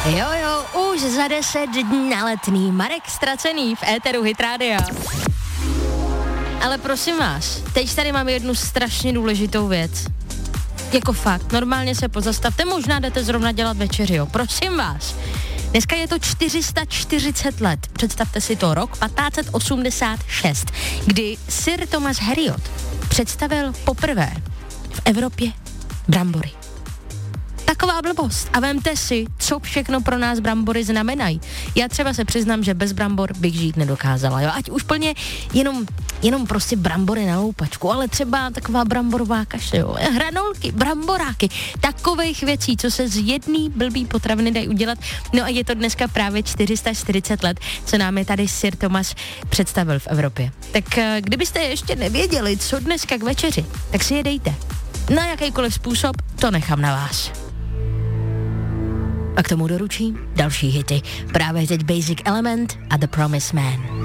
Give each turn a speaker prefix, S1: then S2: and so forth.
S1: Jo, už za 10 dní na Letný. Marek Ztracený v éteru Hit Rádia. Ale prosím vás, teď tady mám jednu strašně důležitou věc. Jako fakt, normálně se pozastavte, možná jdete zrovna dělat večeři, jo. Prosím vás. Dneska je to 440 let. Představte si to, rok 1586, kdy Sir Thomas Heriot představil poprvé v Evropě brambory. Taková blbost. A vemte si, co všechno pro nás brambory znamenají. Já třeba se přiznám, že bez brambor bych žít nedokázala, jo. Ať už plně jenom prostě brambory na loupačku, ale třeba taková bramborová kaše, jo. Hranolky, bramboráky, takových věcí, co se z jedný blbý potraviny dají udělat. No a je to dneska právě 440 let, co nám je tady Sir Thomas představil v Evropě. Tak kdybyste ještě nevěděli, co dneska k večeři, tak si je dejte. Na jakýkoliv způsob, to nechám na vás. A k tomu doručím další hity. Právě teď Basic Element a The Promised Man.